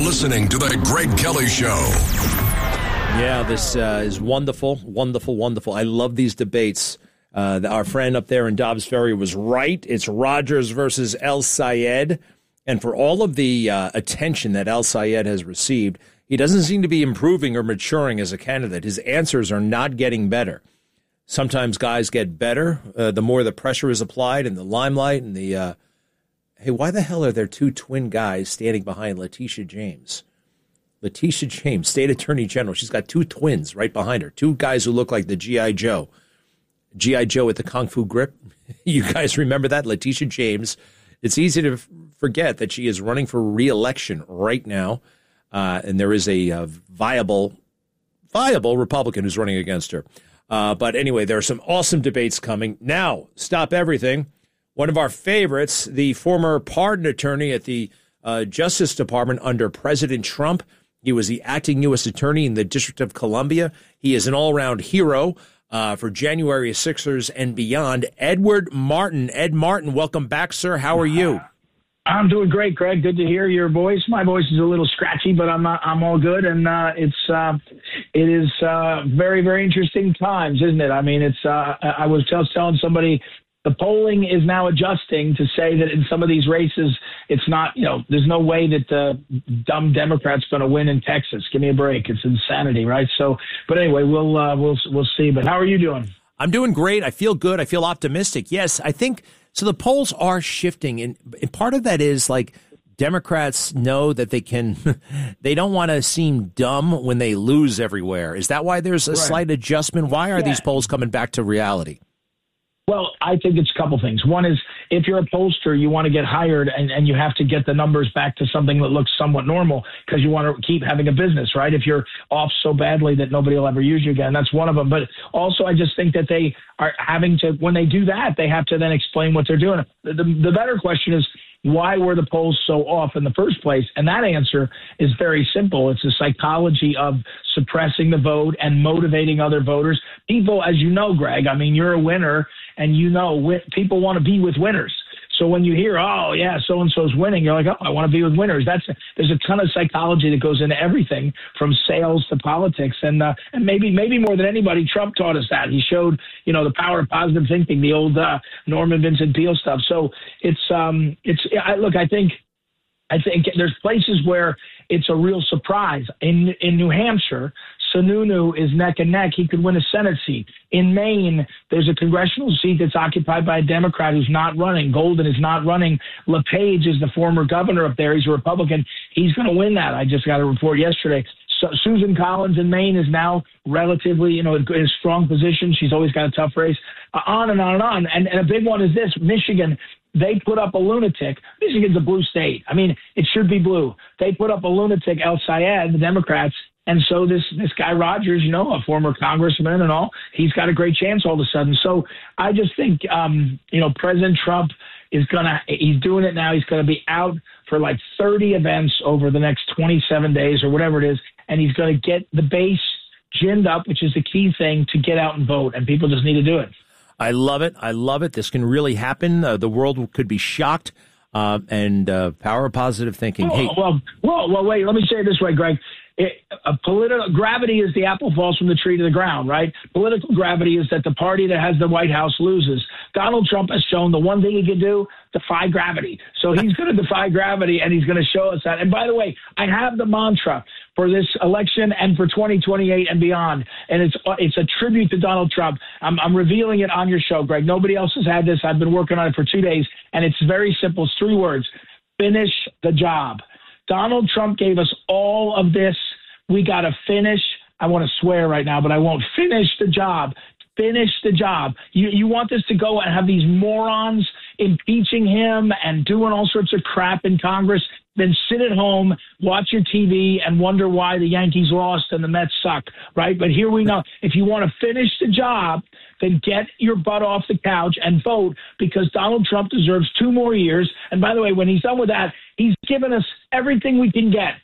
listening to The Greg Kelly Show. Yeah, this is wonderful, wonderful, wonderful. I love these debates. Our friend up there in Dobbs Ferry was right. It's Rogers versus El-Sayed. And for all of the attention that El-Sayed has received, he doesn't seem to be improving or maturing as a candidate. His answers are not getting better. Sometimes guys get better the more the pressure is applied and the limelight and the, hey, why the hell are there two twin guys standing behind Letitia James? Letitia James, State Attorney General. She's got two twins right behind her. Two guys who look like the G.I. Joe. G.I. Joe with the Kung Fu grip. You guys remember that? Letitia James. It's easy to forget that she is running for re-election right now. And there is a viable Republican who's running against her. But anyway, there are some awesome debates coming. Now, stop everything. One of our favorites, the former pardon attorney at the Justice Department under President Trump. He was the acting U.S. attorney in the District of Columbia. He is an all-around hero for January 6ers and beyond. Edward Martin. Ed Martin, welcome back, sir. How are you? I'm doing great, Greg. Good to hear your voice. My voice is a little scratchy, but I'm all good. And it is very, very interesting times, isn't it? I mean, I was just telling somebody, the polling is now adjusting to say that in some of these races, it's not, there's no way that the dumb Democrat's going to win in Texas. Give me a break. It's insanity, right? So, but anyway, we'll see. But how are you doing? I'm doing great. I feel good. I feel optimistic. Yes, I think so. The polls are shifting, and part of that is like Democrats know that they don't want to seem dumb when they lose everywhere. Is that why there's a slight adjustment? Why are these polls coming back to reality? Well, I think it's a couple things. One is if you're a pollster, you want to get hired and you have to get the numbers back to something that looks somewhat normal because you want to keep having a business, right? If you're off so badly that nobody will ever use you again, that's one of them. But also I just think that they are having to, when they do that, they have to then explain what they're doing. The better question is, why were the polls so off in the first place? And that answer is very simple. It's the psychology of suppressing the vote and motivating other voters. People, as you know, Greg, I mean, you're a winner, and people want to be with winners. So when you hear, oh, yeah, so-and-so's winning, you're like, oh, I want to be with winners. There's a ton of psychology that goes into everything from sales to politics. And maybe more than anybody, Trump taught us that. He showed, the power of positive thinking, the old Norman Vincent Peale stuff. So I think there's places where it's a real surprise. In New Hampshire, Sununu is neck and neck. He could win a Senate seat. In Maine, there's a congressional seat that's occupied by a Democrat who's not running. Golden is not running. LePage is the former governor up there. He's a Republican. He's going to win that. I just got a report yesterday. So Susan Collins in Maine is now relatively, in a strong position. She's always got a tough race. On and on and on. And a big one is this, Michigan. They put up a lunatic. Michigan's a blue state. I mean, it should be blue. They put up a lunatic, El-Sayed, the Democrats. And so this guy Rogers, a former congressman and all, he's got a great chance all of a sudden. So I just think, President Trump he's doing it now. He's going to be out for like 30 events over the next 27 days or whatever it is. And he's going to get the base ginned up, which is the key thing to get out and vote. And people just need to do it. I love it. I love it. This can really happen. The world could be shocked. And power of positive thinking. Well, wait. Let me say it this way, Greg. Political gravity is the apple falls from the tree to the ground, right? Political gravity is that the party that has the White House loses. Donald Trump has shown the one thing he can do, defy gravity. So he's going to defy gravity, and he's going to show us that. And by the way, I have the mantra for this election and for 2028 and beyond, and it's a tribute to Donald Trump. I'm revealing it on your show, Greg. Nobody else has had this. I've been working on it for 2 days, and it's very simple. It's 3 words. Finish the job. Donald Trump gave us all of this. We got to finish. I want to swear right now, but I won't. Finish the job. Finish the job. You want this to go and have these morons impeaching him and doing all sorts of crap in Congress, then sit at home, watch your TV, and wonder why the Yankees lost and the Mets suck, right? But here we know. If you want to finish the job, then get your butt off the couch and vote, because Donald Trump deserves 2 more years. And by the way, when he's done with that, he's given us everything we can get.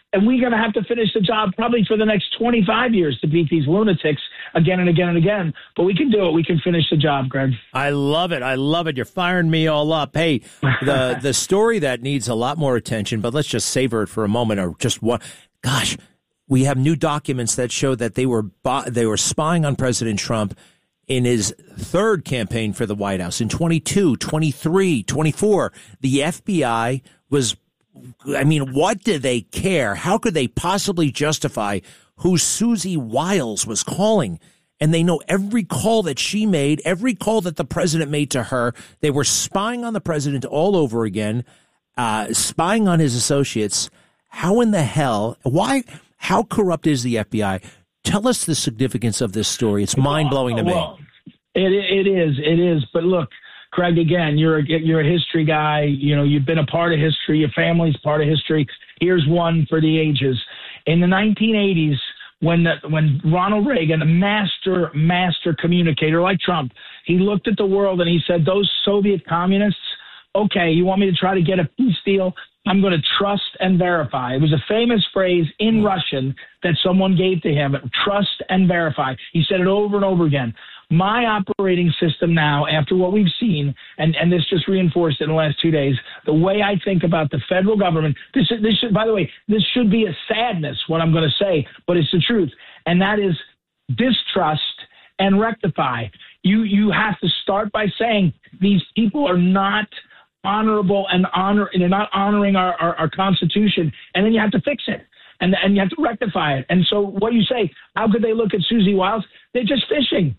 And we're going to have to finish the job probably for the next 25 years to beat these lunatics again and again and again. But we can do it. We can finish the job, Greg. I love it. I love it. You're firing me all up. Hey, the story that needs a lot more attention, but let's just savor it for a moment. Or just one. Gosh, we have new documents that show that they were spying on President Trump in his third campaign for the White House in 22, 23, 24. The FBI was, I mean, what did they care? How could they possibly justify who Susie Wiles was calling? And they know every call that she made, every call that the president made to her. They were spying on the president all over again, spying on his associates. How in the hell, how corrupt is the FBI? Tell us the significance of this story. It's mind-blowing to me. Well, it is. But look, Craig, again, you're a history guy. You know, you've been a part of history. Your family's part of history. Here's one for the ages. In the 1980s, when Ronald Reagan, a master communicator like Trump, he looked at the world and he said, those Soviet communists, okay, you want me to try to get a peace deal? I'm going to trust and verify. It was a famous phrase in Russian that someone gave to him, trust and verify. He said it over and over again. My operating system now, after what we've seen, and this just reinforced it in the last 2 days, the way I think about the federal government, this should, by the way, this should be a sadness, what I'm going to say, but it's the truth. And that is distrust and rectify. You have to start by saying these people are not honorable and they're not honoring our Constitution, and then you have to fix it. And you have to rectify it. And so what you say, how could they look at Susie Wiles? They're just fishing.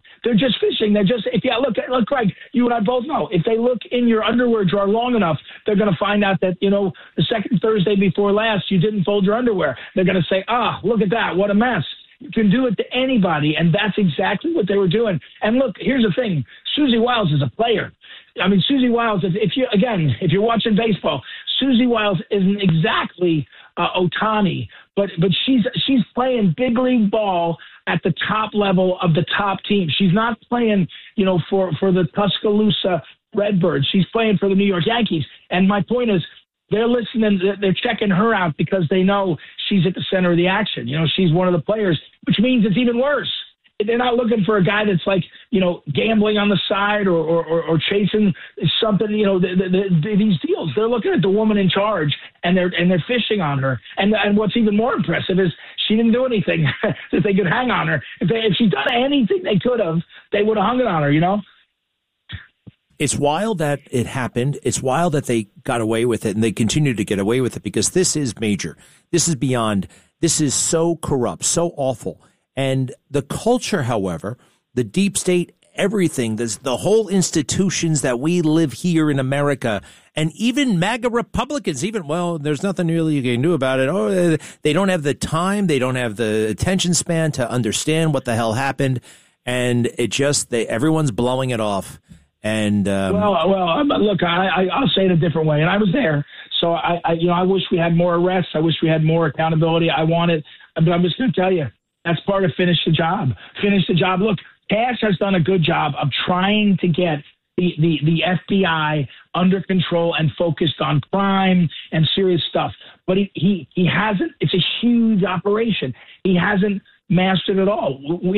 If you look, Craig, you and I both know, if they look in your underwear drawer long enough, they're going to find out that, the second Thursday before last, you didn't fold your underwear. They're going to say, look at that. What a mess. You can do it to anybody. And that's exactly what they were doing. And look, here's the thing. Susie Wiles is a player. I mean, Susie Wiles, if you're watching baseball, Susie Wiles isn't exactly Ohtani, but she's playing big league ball at the top level of the top team. She's not playing, for the Tuscaloosa Redbirds. She's playing for the New York Yankees. And my point is, they're listening, they're checking her out because they know she's at the center of the action. She's one of the players, which means it's even worse. They're not looking for a guy that's like, gambling on the side or chasing something, these deals. They're looking at the woman in charge and they're fishing on her. And what's even more impressive is she didn't do anything that they could hang on her. If she'd done anything they could have, they would have hung it on her, It's wild that it happened. It's wild that they got away with it and they continue to get away with it because this is major. This is beyond. This is so corrupt, so awful. And the culture, however, the deep state, everything, the whole institutions that we live here in America, and even MAGA Republicans, there's nothing really you can do about it. Oh, they don't have the time. They don't have the attention span to understand what the hell happened. And everyone's blowing it off. And look, I'll say it a different way. And I was there, so I wish we had more arrests. I wish we had more accountability. But I'm just going to tell you, that's part of finish the job. Finish the job. Look, Kash has done a good job of trying to get the FBI under control and focused on crime and serious stuff. But he hasn't. It's a huge operation. He hasn't mastered it all.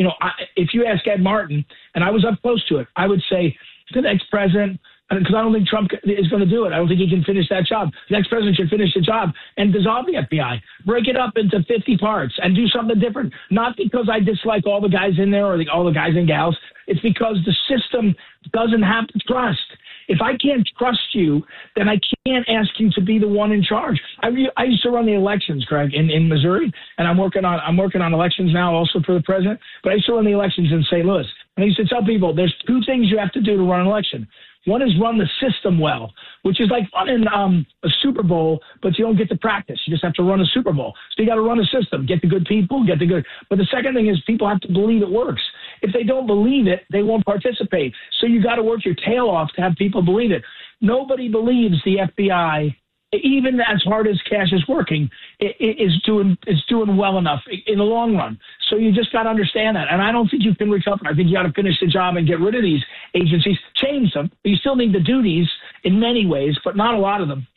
If you ask Ed Martin, and I was up close to it, I would say the next president, because I don't think Trump is going to do it. I don't think he can finish that job. The next president should finish the job and dissolve the FBI. Break it up into 50 parts and do something different. Not because I dislike all the guys in there or all the guys and gals. It's because the system doesn't have to trust. If I can't trust you, then I can't ask you to be the one in charge. I used to run the elections, Craig, in Missouri, and I'm working on elections now also for the president. But I used to run the elections in St. Louis. And I used to tell people there's two things you have to do to run an election. One is run the system well, which is like running a Super Bowl, but you don't get to practice. You just have to run a Super Bowl. So you got to run a system, get the good people, But the second thing is people have to believe it works. If they don't believe it, they won't participate. So you got to work your tail off to have people believe it. Nobody believes the FBI, even as hard as Kash is working, is doing well enough in the long run. So you just got to understand that. And I don't think you can recover. I think you got to finish the job and get rid of these agencies, change them. You still need the duties in many ways, but not a lot of them.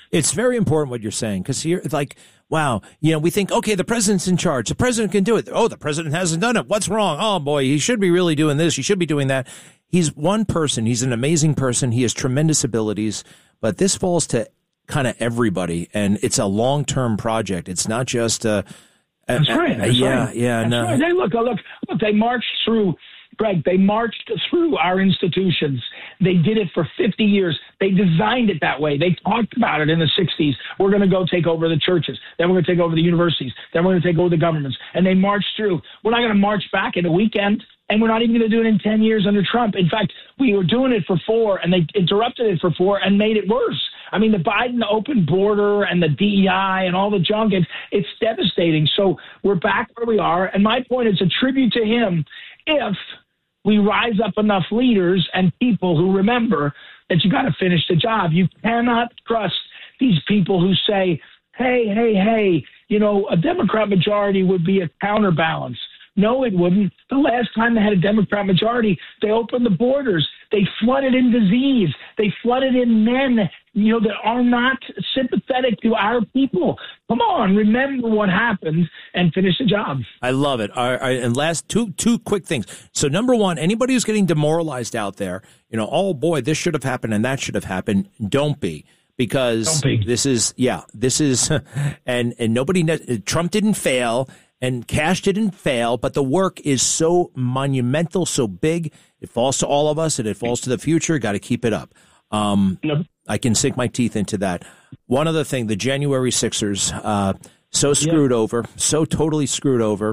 It's very important what you're saying, because you're like, wow, we think, okay, the president's in charge. The president can do it. Oh, the president hasn't done it. What's wrong? Oh, boy, he should be really doing this. He should be doing that. He's one person. He's an amazing person. He has tremendous abilities. But this falls to kind of everybody, and it's a long-term project. It's not just That's right. That's right. No. Right. Hey, look, they marched through, Greg, they marched through our institutions. They did it for 50 years. They designed it that way. They talked about it in the 60s. We're going to go take over the churches. Then we're going to take over the universities. Then we're going to take over the governments. And they marched through. We're not going to march back in a weekend. And we're not even going to do it in 10 years under Trump. In fact, we were doing it for 4, and they interrupted it for 4 and made it worse. I mean, the Biden open border and the DEI and all the junk, it's devastating. So we're back where we are. And my point is a tribute to him if we rise up enough leaders and people who remember that you got to finish the job. You cannot trust these people who say, hey, a Democrat majority would be a counterbalance. No, it wouldn't. The last time they had a Democrat majority, they opened the borders. They flooded in disease. They flooded in men, that are not sympathetic to our people. Come on, remember what happened and finish the job. I love it. All right, and last two quick things. So number one, anybody who's getting demoralized out there, oh boy, this should have happened and that should have happened. Don't be. Because this is, and nobody, Trump didn't fail. And Cash didn't fail, but the work is so monumental, so big. It falls to all of us, and it falls to the future. Got to keep it up. I can sink my teeth into that. One other thing, the January Sixers, so screwed over, so totally screwed over.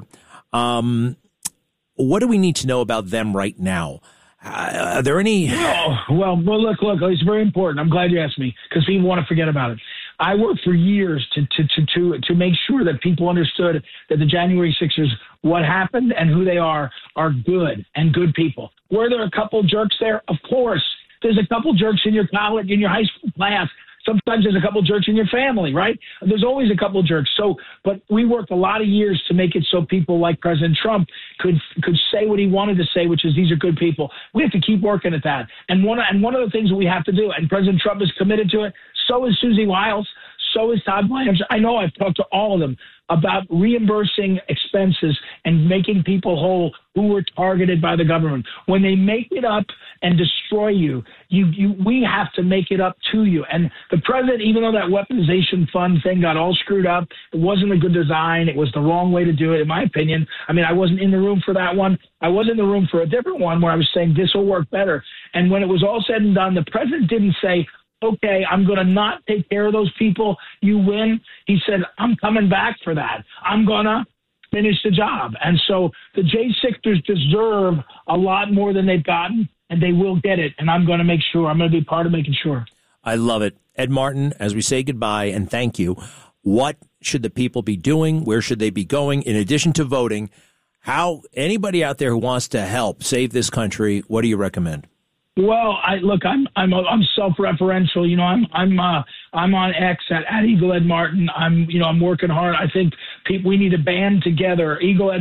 What do we need to know about them right now? Are there any? Well, look, it's very important. I'm glad you asked me because people want to forget about it. I worked for years to make sure that people understood that the January Sixers, what happened and who they are good and good people. Were there a couple jerks there? Of course. There's a couple jerks in your college, in your high school class. Sometimes there's a couple jerks in your family, right? There's always a couple jerks. But we worked a lot of years to make it so people like President Trump could say what he wanted to say, which is these are good people. We have to keep working at that. And one of the things that we have to do, and President Trump is committed to it, so is Susie Wiles, so is Todd Williams. I know I've talked to all of them about reimbursing expenses and making people whole who were targeted by the government. When they make it up and destroy you, we have to make it up to you. And the president, even though that weaponization fund thing got all screwed up, it wasn't a good design. It was the wrong way to do it, in my opinion. I mean, I wasn't in the room for that one. I was in the room for a different one where I was saying this will work better. And when it was all said and done, the president didn't say, okay, I'm going to not take care of those people. You win. He said, I'm coming back for that. I'm going to finish the job. And so the J-Sixers deserve a lot more than they've gotten, and they will get it. And I'm going to make sure. I'm going to be part of making sure. I love it. Ed Martin, as we say goodbye and thank you, what should the people be doing? Where should they be going? In addition to voting, how anybody out there who wants to help save this country, what do you recommend? Well, I'm self-referential. I'm on X at Eagle Ed Martin. I'm working hard. I think we need to band together.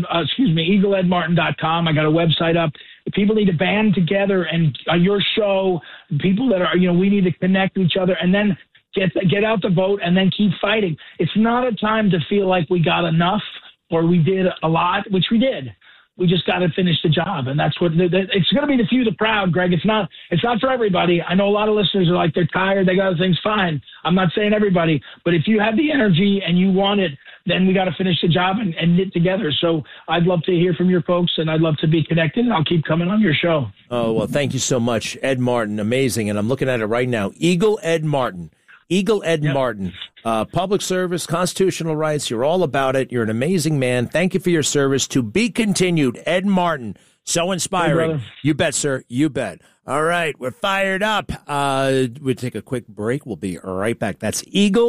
EagleEdMartin.com. I got a website up. People need to band together, and your show, people that are, we need to connect with each other, and then get out the vote, and then keep fighting. It's not a time to feel like we got enough or we did a lot, which we did. We just got to finish the job, and that's what it's going to be. The few, the proud, Greg. It's not for everybody. I know a lot of listeners are like they're tired. They got other things. Fine. I'm not saying everybody, but if you have the energy and you want it, then we got to finish the job and knit together. So I'd love to hear from your folks, and I'd love to be connected. And I'll keep coming on your show. Oh well, thank you so much, Ed Martin. Amazing, and I'm looking at it right now. Eagle Ed Martin. Eagle Ed Martin, public service, constitutional rights. You're all about it. You're an amazing man. Thank you for your service. To be continued, Ed Martin. So inspiring. Hey, you bet, sir. You bet. All right. We're fired up. We'll take a quick break. We'll be right back. That's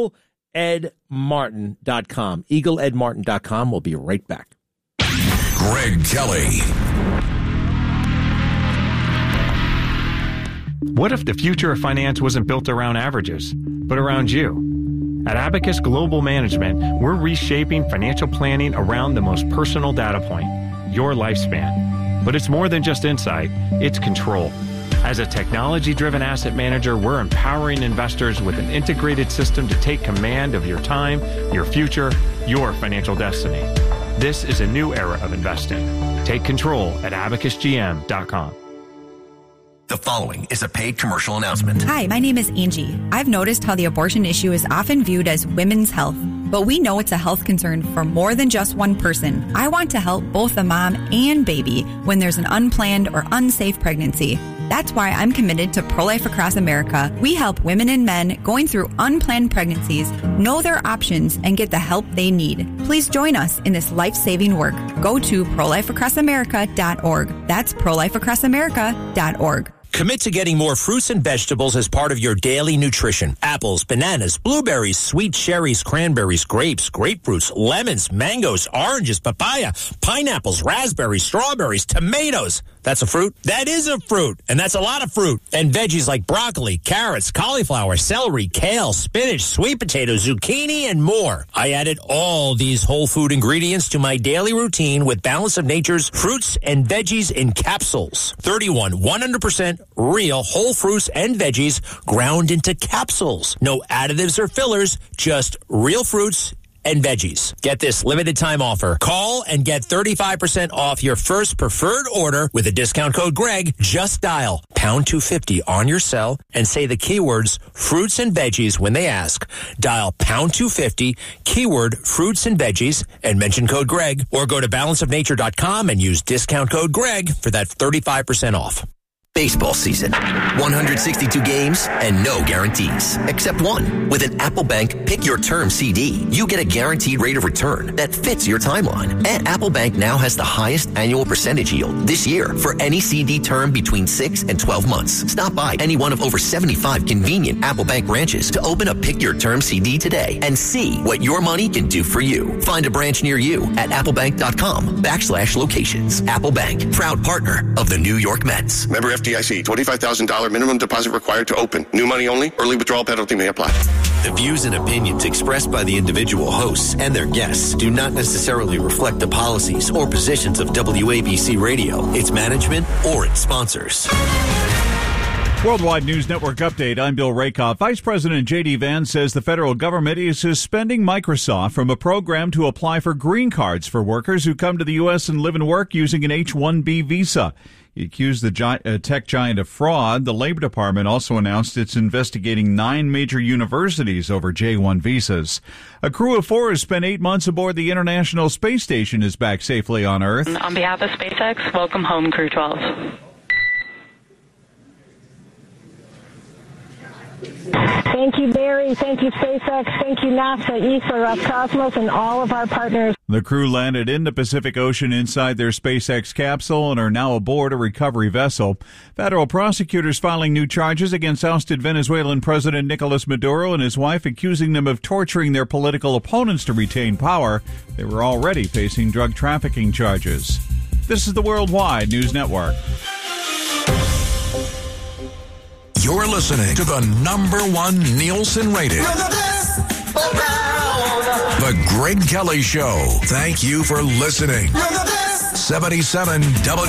EagleEdMartin.com. EagleEdMartin.com. We'll be right back. Greg Kelly. What if the future of finance wasn't built around averages, but around you? At Abacus Global Management, we're reshaping financial planning around the most personal data point, your lifespan. But it's more than just insight, it's control. As a technology-driven asset manager, we're empowering investors with an integrated system to take command of your time, your future, your financial destiny. This is a new era of investing. Take control at abacusgm.com. The following is a paid commercial announcement. Hi, my name is Angie. I've noticed how the abortion issue is often viewed as women's health, but we know it's a health concern for more than just one person. I want to help both the mom and baby when there's an unplanned or unsafe pregnancy. That's why I'm committed to Pro-Life Across America. We help women and men going through unplanned pregnancies know their options and get the help they need. Please join us in this life-saving work. Go to prolifeacrossamerica.org. That's prolifeacrossamerica.org. Commit to getting more fruits and vegetables as part of your daily nutrition. Apples, bananas, blueberries, sweet cherries, cranberries, grapes, grapefruits, lemons, mangoes, oranges, papaya, pineapples, raspberries, strawberries, tomatoes. That's a fruit? That is a fruit, and that's a lot of fruit. And veggies like broccoli, carrots, cauliflower, celery, kale, spinach, sweet potatoes, zucchini, and more. I added all these whole food ingredients to my daily routine with Balance of Nature's fruits and veggies in capsules. 31 100% real whole fruits and veggies ground into capsules. No additives or fillers, just real fruits and veggies. Get this limited time offer. Call and get 35% off your first preferred order with a discount code Greg. Just dial pound 250 on your cell and say the keywords fruits and veggies when they ask. Dial pound 250, keyword fruits and veggies, and mention code Greg, or go to balanceofnature.com and use discount code Greg for that 35% off. Baseball season. 162 games and no guarantees. Except one. With an Apple Bank Pick Your Term CD, you get a guaranteed rate of return that fits your timeline. And Apple Bank now has the highest annual percentage yield this year for any CD term between 6 and 12 months. Stop by any one of over 75 convenient Apple Bank branches to open a Pick Your Term CD today and see what your money can do for you. Find a branch near you at applebank.com/locations. Apple Bank, proud partner of the New York Mets. Member FDIC, $25,000 minimum deposit required to open. New money only. Early withdrawal penalty may apply. The views and opinions expressed by the individual hosts and their guests do not necessarily reflect the policies or positions of WABC Radio, its management, or its sponsors. Worldwide News Network update. I'm Bill Rakoff. Vice President J.D. Vance says the federal government is suspending Microsoft from a program to apply for green cards for workers who come to the U.S. and live and work using an H-1B visa. He accused the tech giant of fraud. The Labor Department also announced it's investigating 9 major universities over J-1 visas. A crew of 4 has spent 8 months aboard the International Space Station is back safely on Earth. On behalf of SpaceX, welcome home, Crew 12. Thank you, Barry. Thank you, SpaceX. Thank you, NASA, ESA, Roscosmos, and all of our partners. The crew landed in the Pacific Ocean inside their SpaceX capsule and are now aboard a recovery vessel. Federal prosecutors filing new charges against ousted Venezuelan President Nicolas Maduro and his wife, accusing them of torturing their political opponents to retain power. They were already facing drug trafficking charges. This is the Worldwide News Network. You're listening to the #1 Nielsen rated, The Greg Kelly Show. Thank you for listening. 77 W.